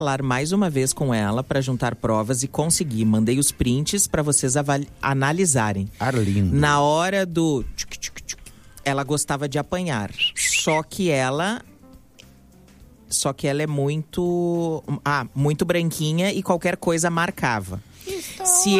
falar mais uma vez com ela para juntar provas e consegui. Mandei os prints para vocês analisarem. Arlindo. Na hora do... Ela gostava de apanhar. Só que ela é muito branquinha e qualquer coisa marcava. Se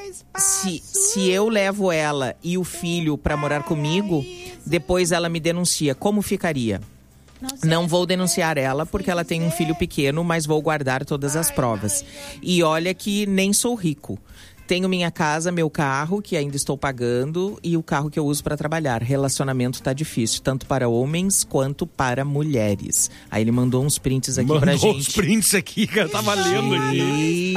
eu levo ela e o filho para morar comigo, depois ela me denuncia. Como ficaria? Não vou denunciar ela porque ela tem um filho pequeno, mas vou guardar todas as provas. E olha que nem sou rico. Tenho minha casa, meu carro, que ainda estou pagando, e o carro que eu uso para trabalhar. Relacionamento tá difícil, tanto para homens quanto para mulheres. Aí ele mandou uns prints aqui pra gente. Mandou uns prints aqui, cara, tava lendo aqui.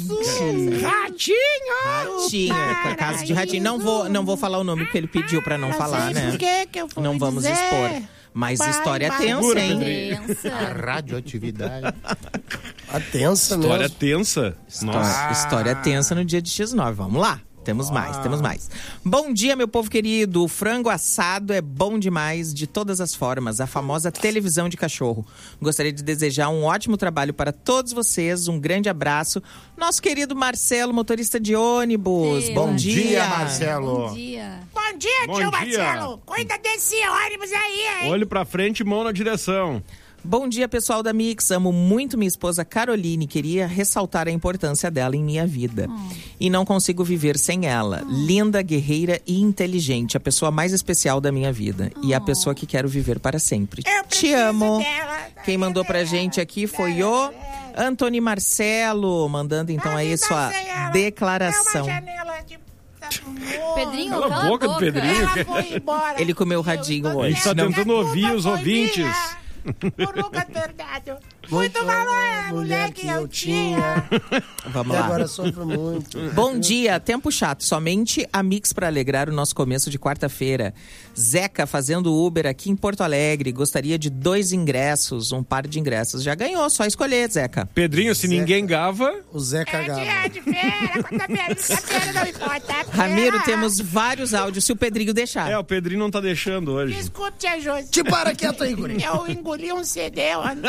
Ratinho, casa de ratinho. Não vou falar o nome porque ele pediu pra não falar, né? Não vamos expor. Mas história tensa, hein? A radioatividade. A tensa mesmo. História tensa. Nossa. História tensa no dia de X9. Vamos lá. Temos mais. Bom dia, meu povo querido. O frango assado é bom demais de todas as formas. A famosa televisão de cachorro. Gostaria de desejar um ótimo trabalho para todos vocês. Um grande abraço. Nosso querido Marcelo, motorista de ônibus. Bom dia, Marcelo. Bom dia. Bom dia, tio Marcelo. Cuida desse ônibus aí, hein? Olho pra frente e mão na direção. Bom dia, pessoal da Mix. Amo muito minha esposa Caroline. Queria ressaltar a importância dela em minha vida. E não consigo viver sem ela. Linda, guerreira e inteligente. A pessoa mais especial da minha vida. E a pessoa que quero viver para sempre. Te amo. Quem mandou pra gente aqui foi o Antônio Marcelo. Mandando então aí sua declaração. Pedrinho, Cala a boca do Pedrinho. Ela foi embora. Ele comeu radinho A hoje. gente tá tentando ouvir os ouvintes. Eu nunca verdade. Muito valor a mulher que eu tinha. Vamos E lá. agora sofro muito. Bom dia, tempo chato. Somente a Mix para alegrar o nosso começo de quarta-feira. Zeca fazendo Uber aqui em Porto Alegre. Gostaria de 2 ingressos, um par de ingressos. Já ganhou, só escolher, Zeca. Pedrinho, se ninguém gava... O Zé cagava. De feira, quarta-feira não importa. Ramiro, temos vários áudios, se o Pedrinho deixar. o Pedrinho não tá deixando hoje. Desculpe, tia Josi. Te para quieto aí, guri. Eu engoli um CD, mano.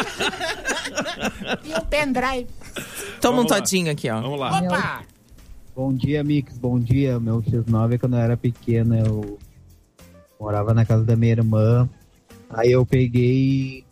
E um pendrive. Toma Vamos um lá. todinho aqui, ó. Vamos lá. Opa! Bom dia, Mix. Bom dia. Meu X9, quando eu era pequena, eu morava na casa da minha irmã. Aí eu peguei,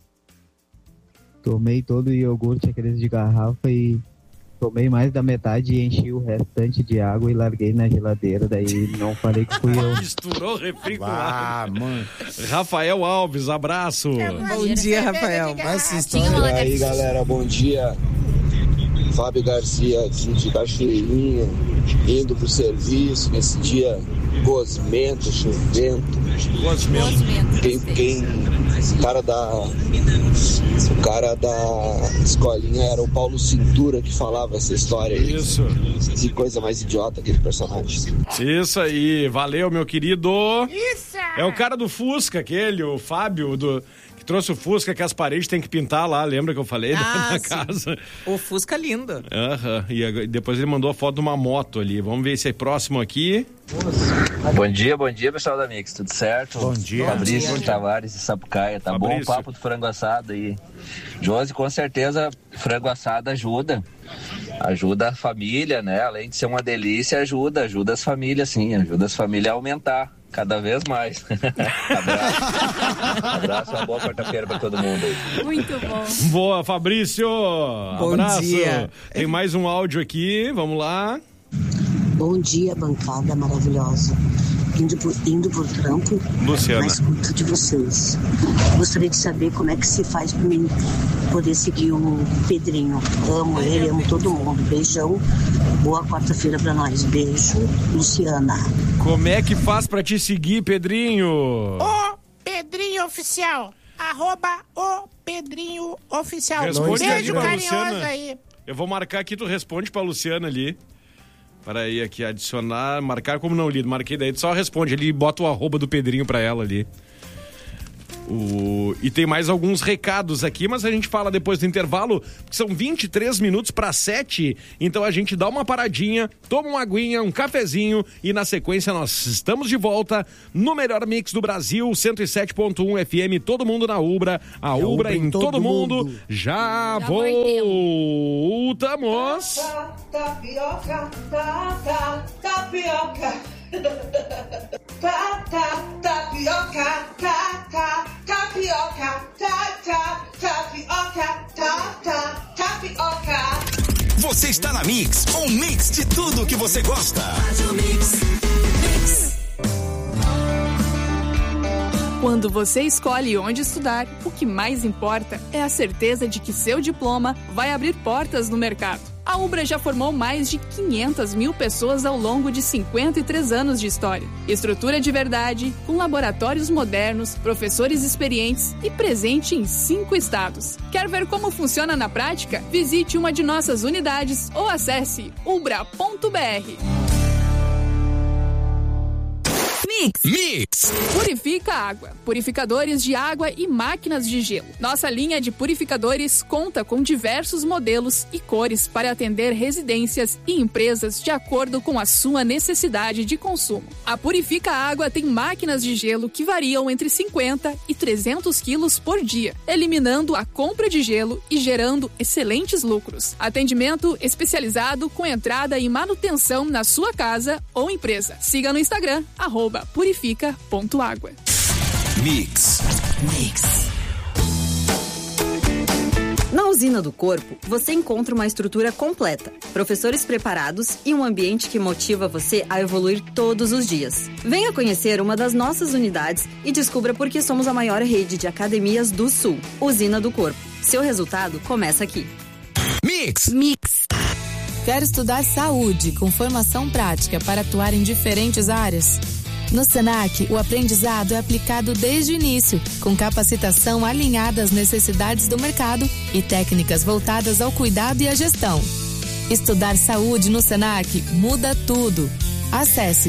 tomei todo o iogurte, aqueles de garrafa, e tomei mais da metade e enchi o restante de água e larguei na geladeira. Daí não falei que fui eu. Misturou refri com água. Mano. Rafael Alves, abraço. Bom dia, Rafael. Essa Tinha história. uma E aí, lagartixa. galera, bom dia. Fábio Garcia aqui de Cachoeirinha, indo pro serviço nesse dia gosmento, chovendo. Gosmento. O cara da escolinha era o Paulo Cintura que falava essa história aí. Isso. Que coisa mais idiota aquele personagem. Isso aí. Valeu, meu querido. Isso! É o cara do Fusca, aquele, o Fábio, que trouxe o Fusca, que as paredes tem que pintar lá, lembra que eu falei da sim. casa? O Fusca lindo. Aham, e depois ele mandou a foto de uma moto ali. Vamos ver esse aí próximo aqui. Bom dia, pessoal da Mix, tudo certo? Bom dia. Fabrício Tavares de Sapucaia, tá bom Fabrício. o papo do frango assado aí. Josi, com certeza, frango assado ajuda a família, né? Além de ser uma delícia, ajuda as famílias, sim, ajuda as famílias a aumentar cada vez mais. Abraço, uma boa quarta-feira pra todo mundo aí. Muito bom. Boa, Fabrício! Bom Abraço! dia. Tem mais um áudio aqui, vamos lá. Bom dia, bancada maravilhosa. Indo por trampo, Luciana. na escuta de vocês. Gostaria de saber como é que se faz para mim poder seguir o Pedrinho. Amo ele, amo todo mundo. Beijão. Boa quarta-feira pra nós. Beijo, Luciana. Como é que faz pra te seguir, Pedrinho? O Pedrinho Oficial. @o Pedrinho Oficial. Responde Beijo pra carinhoso Luciana. aí. Eu vou marcar aqui, tu responde pra Luciana ali. Para aí, aqui, adicionar, marcar como não lido. Marquei daí, tu só responde ali e bota o @ do Pedrinho pra ela ali. E tem mais alguns recados aqui, mas a gente fala depois do intervalo, porque são 23 minutos para 7, então a gente dá uma paradinha, toma uma aguinha, um cafezinho e na sequência nós estamos de volta no melhor mix do Brasil, 107.1 FM, todo mundo na Ubra, a Ubra em todo mundo. Já voltamos. Tapioca, tapioca, tapioca, tapioca. Você está na Mix, um mix de tudo que você gosta. Quando você escolhe onde estudar, o que mais importa é a certeza de que seu diploma vai abrir portas no mercado. A Ubra já formou mais de 500 mil pessoas ao longo de 53 anos de história. Estrutura de verdade, com laboratórios modernos, professores experientes e presente em 5 estados. Quer ver como funciona na prática? Visite uma de nossas unidades ou acesse ubra.br. Mix. Purifica água. Purificadores de água e máquinas de gelo. Nossa linha de purificadores conta com diversos modelos e cores para atender residências e empresas de acordo com a sua necessidade de consumo. A Purifica Água tem máquinas de gelo que variam entre 50 e 300 quilos por dia, eliminando a compra de gelo e gerando excelentes lucros. Atendimento especializado com entrada e manutenção na sua casa ou empresa. Siga no Instagram, @purifica.água. Mix. Na Usina do Corpo, você encontra uma estrutura completa, professores preparados e um ambiente que motiva você a evoluir todos os dias. Venha conhecer uma das nossas unidades e descubra por que somos a maior rede de academias do Sul. Usina do Corpo. Seu resultado começa aqui. Mix. Quer estudar saúde com formação prática para atuar em diferentes áreas? No Senac, o aprendizado é aplicado desde o início, com capacitação alinhada às necessidades do mercado e técnicas voltadas ao cuidado e à gestão. Estudar saúde no Senac muda tudo. Acesse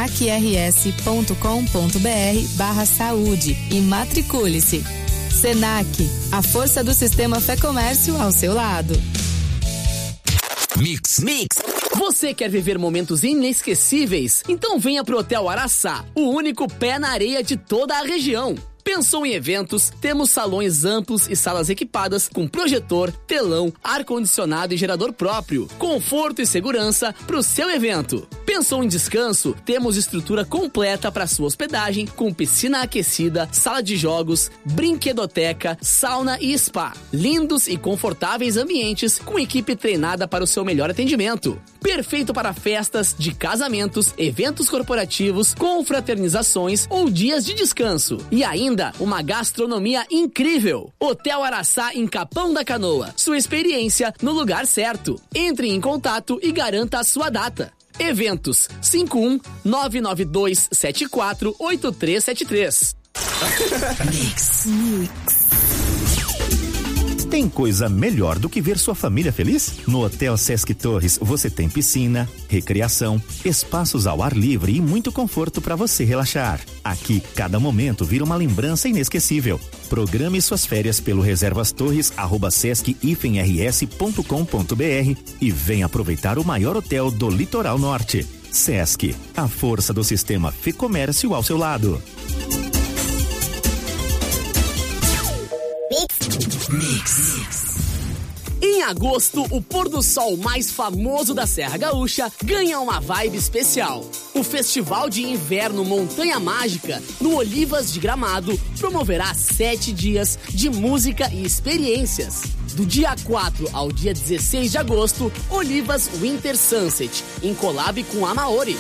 senacrs.com.br/saúde e matricule-se. Senac, a força do sistema Fé Comércio ao seu lado. Mix. Você quer viver momentos inesquecíveis? Então venha pro Hotel Araçá, o único pé na areia de toda a região. Pensou em eventos? Temos salões amplos e salas equipadas com projetor, telão, ar-condicionado e gerador próprio. Conforto e segurança para o seu evento. Pensou em descanso? Temos estrutura completa para sua hospedagem com piscina aquecida, sala de jogos, brinquedoteca, sauna e spa. Lindos e confortáveis ambientes com equipe treinada para o seu melhor atendimento. Perfeito para festas de casamentos, eventos corporativos, confraternizações ou dias de descanso. E ainda uma gastronomia incrível. Hotel Araçá em Capão da Canoa. Sua experiência no lugar certo. Entre em contato e garanta a sua data. Eventos 51-99274-8373. Mix. Tem coisa melhor do que ver sua família feliz? No Hotel Sesc Torres você tem piscina, recreação, espaços ao ar livre e muito conforto para você relaxar. Aqui, cada momento vira uma lembrança inesquecível. Programe suas férias pelo reservastorres@sesc-rs.com.br e venha aproveitar o maior hotel do Litoral Norte. Sesc, a força do sistema Fê Comércio ao seu lado. Mix. Em agosto, o pôr do sol mais famoso da Serra Gaúcha ganha uma vibe especial. O Festival de Inverno Montanha Mágica, no Olivas de Gramado, promoverá 7 dias de música e experiências. Do dia 4 ao dia 16 de agosto, Olivas Winter Sunset, em collab com a Maori.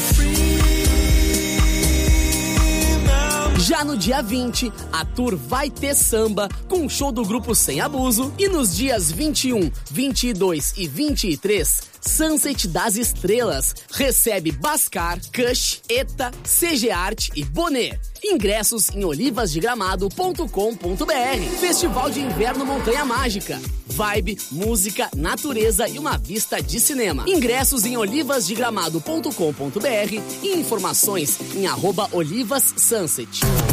Já no dia 20, a tour vai ter samba com o show do grupo Sem Abuso e nos dias 21, 22 e 23, Sunset das Estrelas recebe Bascar, Kush, Eta, CG Art e Bonet. Ingressos em olivasdegramado.com.br. Festival de Inverno Montanha Mágica. Vibe, música, natureza e uma vista de cinema. Ingressos em olivasdegramado.com.br e informações em @olivassunset.